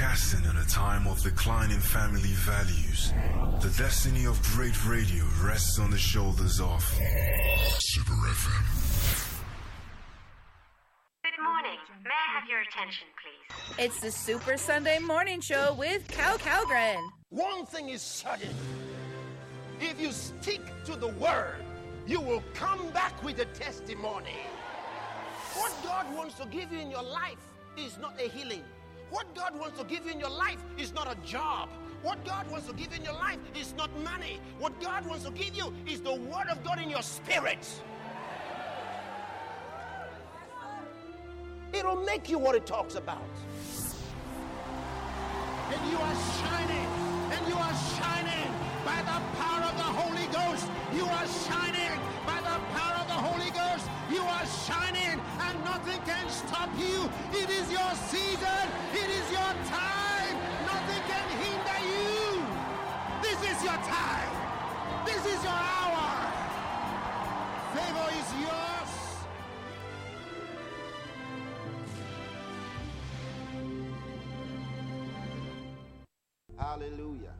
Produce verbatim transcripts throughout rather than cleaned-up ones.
Broadcasting in a time of declining family values, the destiny of great radio rests on the shoulders of Super F M. Good morning. May I have your attention, please? It's the Super Sunday Morning Show with Cal Calgren. One thing is certain. If you stick to the word, you will come back with a testimony. What God wants to give you in your life is not a healing. What God wants to give you in your life is not a job. What God wants to give you in your life is not money. What God wants to give you is the word of God in your spirit. It'll make you what it talks about. And you are shining. And you are shining by the power of the Holy Ghost. You are shining by the power of the Holy Ghost. You are shining and nothing can stop you. It is your season. It is your time. Nothing can hinder you. This is your time. This is your hour. Favor is yours. Hallelujah.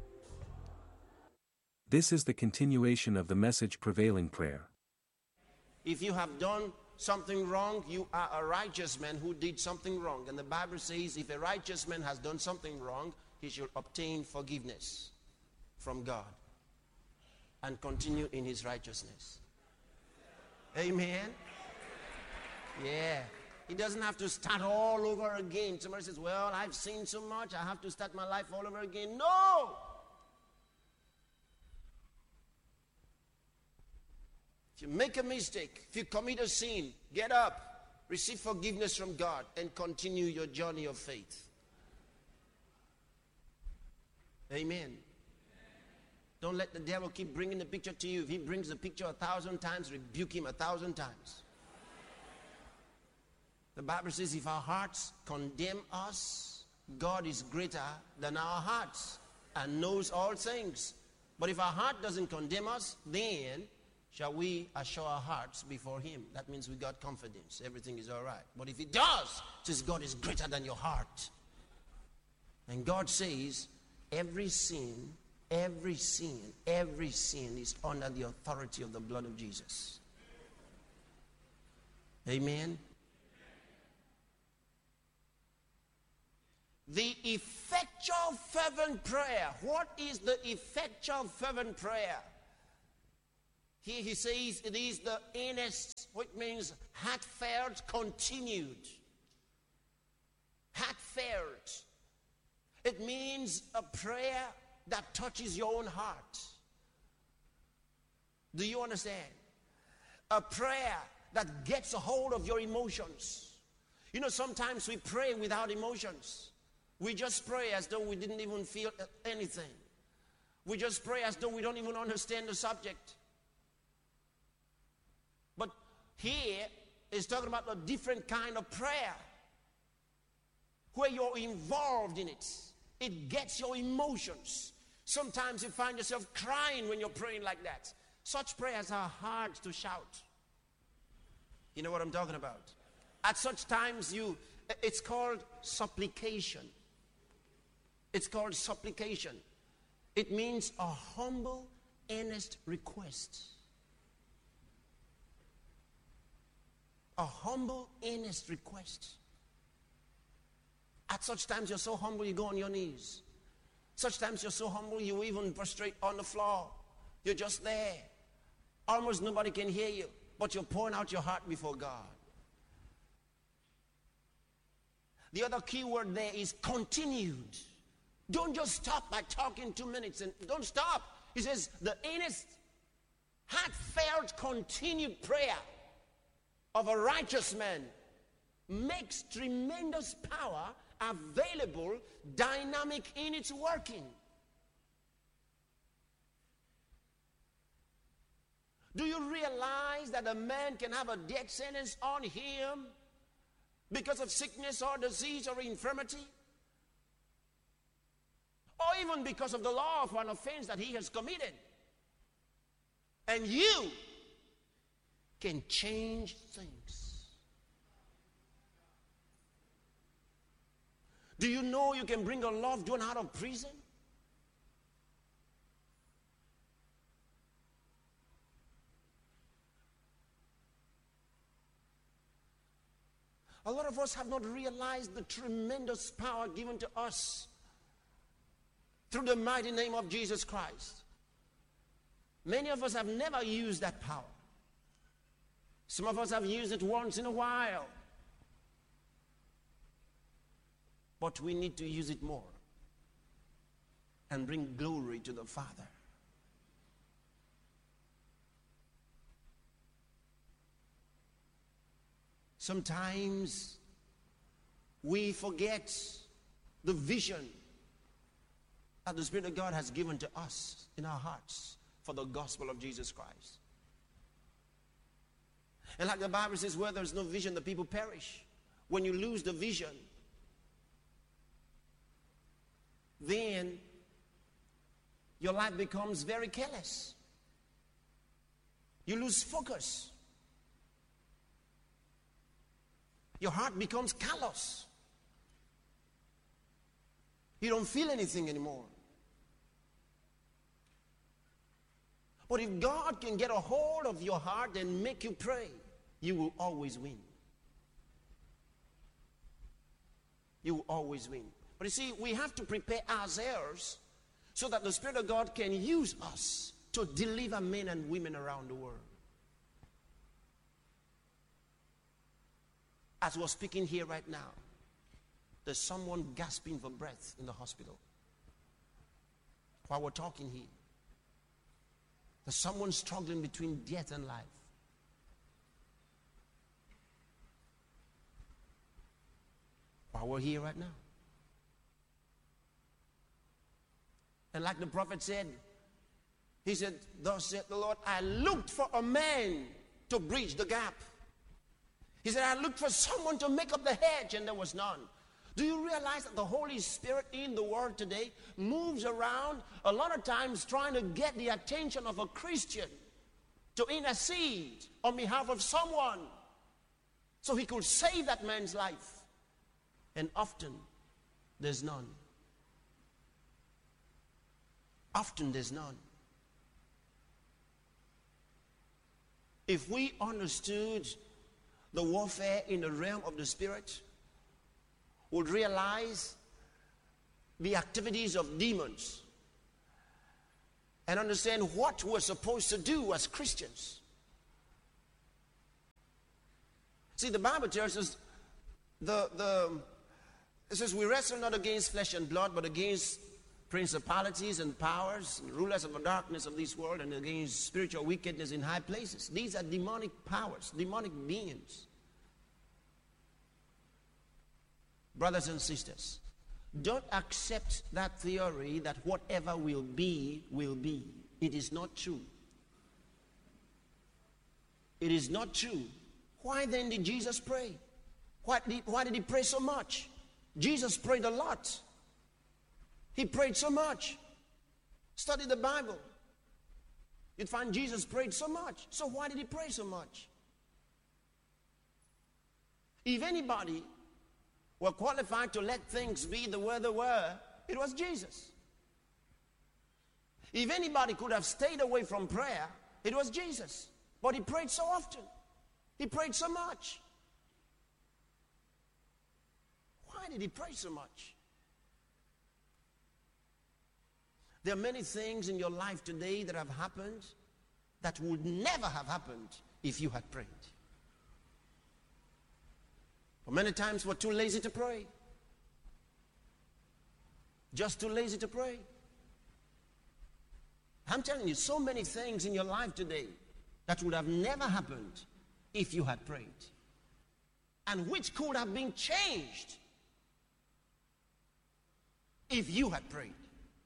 This is the continuation of the Message Prevailing Prayer. If you have done something wrong, you are a righteous man who did something wrong. And the Bible says if a righteous man has done something wrong, he should obtain forgiveness from God and continue in his righteousness. Amen? Yeah. He doesn't have to start all over again. Somebody says, well, I've sinned so much, I have to start my life all over again. No! If you make a mistake, if you commit a sin, get up, receive forgiveness from God, and continue your journey of faith. Amen. Don't let the devil keep bringing the picture to you. If he brings the picture a thousand times, rebuke him a thousand times. The Bible says if our hearts condemn us, God is greater than our hearts and knows all things. But if our heart doesn't condemn us, then shall we assure our hearts before him. That means we got confidence. Everything is all right. But if it does, it says God is greater than your heart. And God says every sin, every sin, every sin is under the authority of the blood of Jesus. Amen. The effectual fervent prayer. What is the effectual fervent prayer? Here he says it is the earnest, which means heartfelt, continued. Heartfelt. It means a prayer that touches your own heart. Do you understand? A prayer that gets a hold of your emotions. You know, sometimes we pray without emotions. We just pray as though we didn't even feel anything. We just pray as though we don't even understand the subject. But here is talking about a different kind of prayer where you're involved in it. It gets your emotions. Sometimes you find yourself crying when you're praying like that. Such prayers are hard to shout. You know what I'm talking about? At such times, you it's called supplication. It's called supplication. It means a humble, earnest request. A humble, earnest request. At such times, you're so humble, you go on your knees. Such times, you're so humble, you even prostrate on the floor. You're just there. Almost nobody can hear you, but you're pouring out your heart before God. The other key word there is continued. Don't just stop by talking two minutes and don't stop. He says the earnest, heartfelt, continued prayer of a righteous man makes tremendous power available, dynamic in its working. Do you realize that a man can have a death sentence on him because of sickness or disease or infirmity? Or even because of the law of an offense that he has committed. And you can change things. Do you know you can bring a loved one out of prison? A lot of us have not realized the tremendous power given to us through the mighty name of Jesus Christ. Many of us have never used that power. Some of us have used it once in a while. But we need to use it more and bring glory to the Father. Sometimes we forget the vision that the Spirit of God has given to us in our hearts for the gospel of Jesus Christ. And like the Bible says, where there's no vision, the people perish. When you lose the vision, then your life becomes very careless. You lose focus. Your heart becomes callous. You don't feel anything anymore. But if God can get a hold of your heart and make you pray, you will always win. You will always win. But you see, we have to prepare ourselves so that the Spirit of God can use us to deliver men and women around the world. As we're speaking here right now, there's someone gasping for breath in the hospital. While we're talking here, there's someone struggling between death and life. While we're here right now. And like the prophet said, he said, thus said the Lord, I looked for a man to bridge the gap. He said, I looked for someone to make up the hedge, and there was none. Do you realize that the Holy Spirit in the world today moves around a lot of times trying to get the attention of a Christian to intercede on behalf of someone so he could save that man's life? And often there's none. Often there's none. If we understood the warfare in the realm of the Spirit, would realize the activities of demons and understand what we're supposed to do as Christians. See, the Bible tells us the, the, it says we wrestle not against flesh and blood, but against principalities and powers, and rulers of the darkness of this world, and against spiritual wickedness in high places. These are demonic powers, demonic beings. Brothers and sisters, don't accept that theory that whatever will be, will be. It is not true. It is not true. Why then did Jesus pray? Why did, why did he pray so much? Jesus prayed a lot. He prayed so much. Study the Bible. You'd find Jesus prayed so much. So why did he pray so much? If anybody were qualified to let things be the way they were, it was Jesus. If anybody could have stayed away from prayer, it was Jesus. But he prayed so often. He prayed so much. Why did he pray so much? There are many things in your life today that have happened that would never have happened if you had prayed. But many times we're too lazy to pray. Just too lazy to pray. I'm telling you, so many things in your life today that would have never happened if you had prayed. And which could have been changed if you had prayed.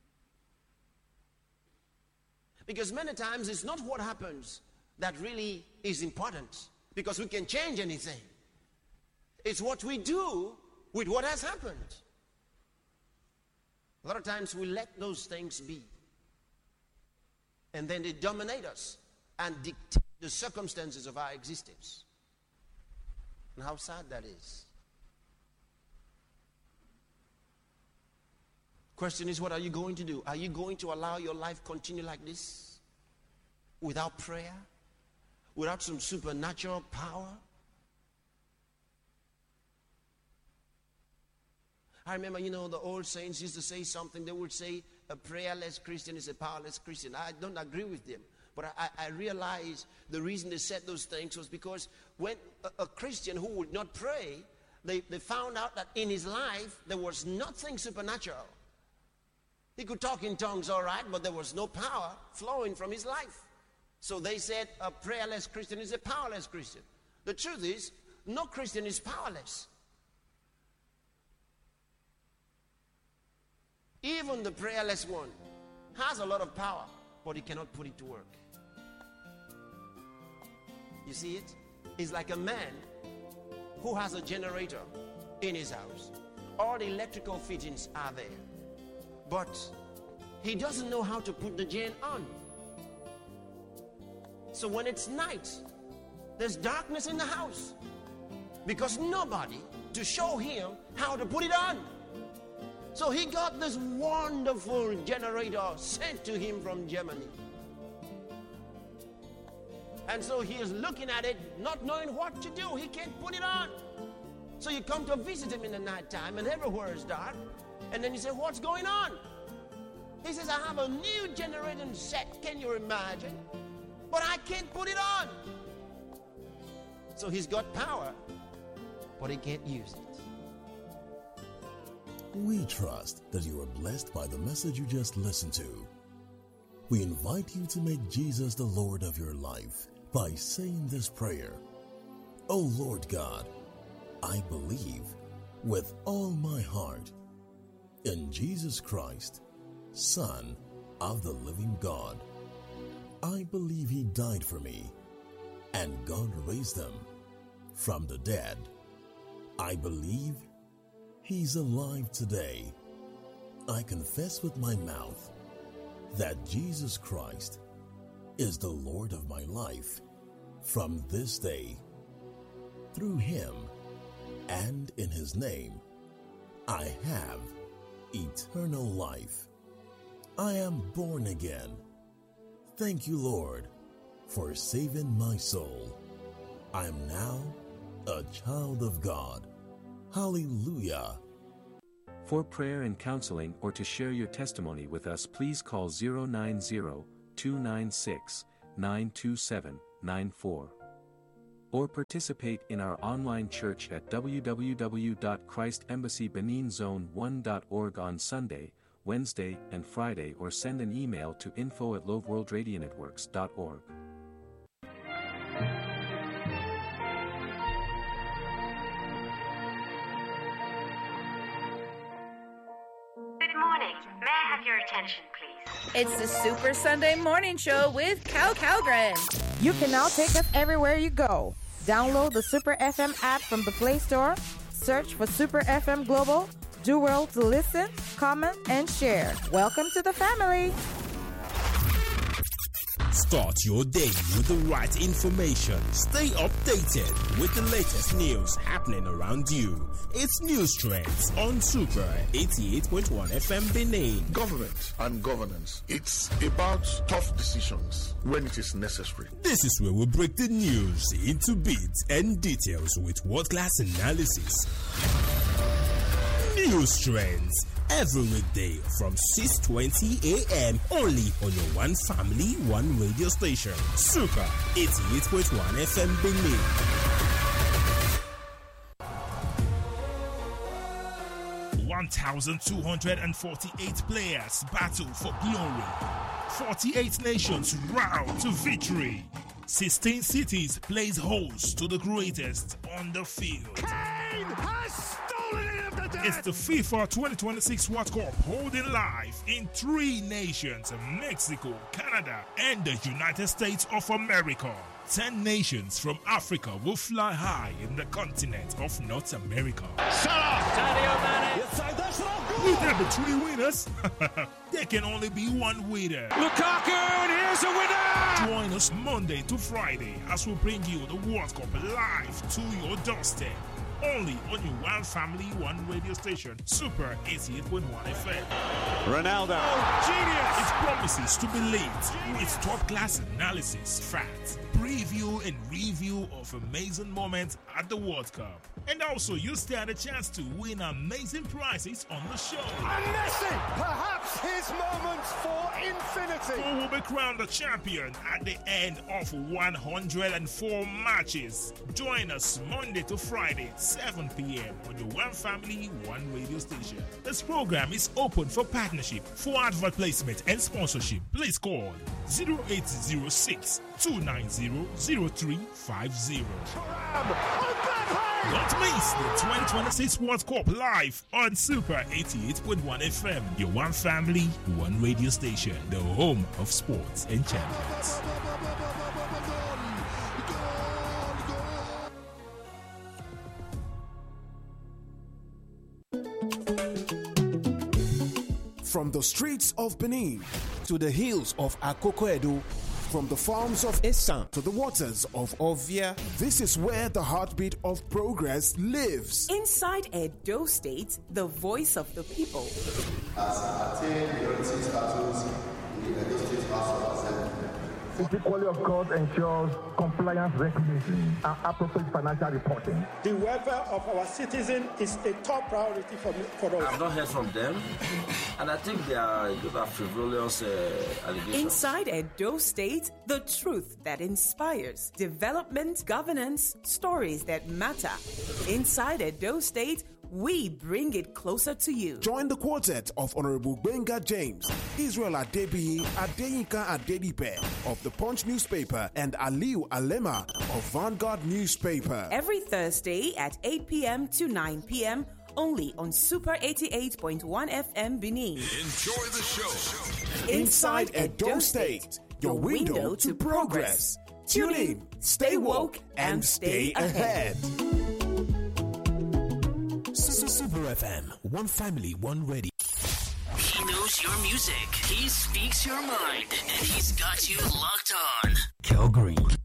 Because many times it's not what happens that really is important, because we can change anything. It's what we do with what has happened. A lot of times we let those things be. And then they dominate us and dictate the circumstances of our existence. And how sad that is. Question is, what are you going to do? Are you going to allow your life continue like this? Without prayer? Without some supernatural power? I remember, you know, the old saints used to say something. They would say, a prayerless Christian is a powerless Christian. I don't agree with them. But I, I realize the reason they said those things was because when a, a Christian who would not pray, they, they found out that in his life there was nothing supernatural. He could talk in tongues all right, but there was no power flowing from his life. So they said a prayerless Christian is a powerless Christian. The truth is, no Christian is powerless. Even the prayerless one has a lot of power, but he cannot put it to work. You see it? It's like a man who has a generator in his house. All the electrical fittings are there. But he doesn't know how to put the gen on. So when it's night, there's darkness in the house because nobody to show him how to put it on. So he got this wonderful generator sent to him from Germany. And so he is looking at it, not knowing what to do. He can't put it on. So you come to visit him in the night time and everywhere is dark. And then you say, what's going on? He says, I have a new generating set. Can you imagine? But I can't put it on. So he's got power, but he can't use it. We trust that you are blessed by the message you just listened to. We invite you to make Jesus the Lord of your life by saying this prayer. Oh Lord God, I believe with all my heart in Jesus Christ, Son of the living God. I believe he died for me and God raised him from the dead. I believe he's alive today. I confess with my mouth that Jesus Christ is the Lord of my life from this day. Through him and in his name, I have eternal life. I am born again. Thank you, Lord, for saving my soul. I am now a child of God. Hallelujah. For prayer and counseling or to share your testimony with us, please call zero nine zero, two nine six, nine two seven, nine four. Or participate in our online church at w w w dot christ embassy benin zone one dot org on Sunday, Wednesday, and Friday, or send an email to info at love world radio networks dot org. Attention, please. It's the Super Sunday Morning Show with Cal Calgren. You can now take us everywhere you go. Download the Super F M app from the Play Store. Search for Super F M Global. Do well to listen, comment, and share. Welcome to the family. Start your day with the right information. Stay updated with the latest news happening around you. It's News Trends on Super eighty-eight point one F M Benin. Government and governance. It's about tough decisions when it is necessary. This is where we break the news into bits and details with world-class analysis. News Trends. Every weekday from six twenty a.m. only on your one family, one radio station. Super eighty-eight point one F M Benin. one thousand two hundred forty-eight players battle for glory. forty-eight nations row to victory. sixteen cities plays host to the greatest on the field. Kane has stolen it of the dead. It's the FIFA twenty twenty-six World Cup holding live in three nations: Mexico, Canada, and the United States of America. Ten nations from Africa will fly high in the continent of North America. Salah! Sadio Mane! Will there be three winners? There can only be one winner. Lukaku, and here's a winner! Join us Monday to Friday as we bring you the World Cup live to your doorstep. only on your One Family, One radio station, Super eighty-eight point one F M. Ronaldo. Oh, genius! It promises to be lit with top-class analysis, facts, preview and review of amazing moments at the World Cup. And also, you stand a chance to win amazing prizes on the show. And Messi, perhaps his moment for infinity. Who will be crowned the champion at the end of one hundred four matches. Join us Monday to Friday, seven p.m. on your One Family, One radio station. This program is open for partnership. For advert placement and sponsorship, please call zero eight zero six, two nine zero, zero three five zero. Don't miss the twenty twenty-six World Cup live on Super eighty-eight point one F M. Your One Family, One radio station. The home of sports and champions. From the streets of Benin to the hills of Akoko-Edo, from the farms of Esan to the waters of Ovia, this is where the heartbeat of progress lives. Inside Edo State, the voice of the people. As attained minority status in the Edo State House of Assembly. The quality of God ensures compliance regulations and appropriate financial reporting. The welfare of our citizens is a top priority for, me, for us. I've not heard from them, and I think they are those are frivolous uh, allegations. Inside Edo State, the truth that inspires, development, governance, stories that matter. Inside Edo State, we bring it closer to you. Join the quartet of Honorable Benga James, Israel Adebiyi, Adeyinka Adedipe of the Punch newspaper, and Aliu Alema of Vanguard newspaper. Every Thursday at eight p.m. to nine p.m. only on Super eighty-eight point one F M Benin. Enjoy the show. Inside Edo State, your window to progress. Tune in, stay woke, and stay ahead. Super F M, one family, one radio. He knows your music, he speaks your mind, and he's got you locked on. Calgary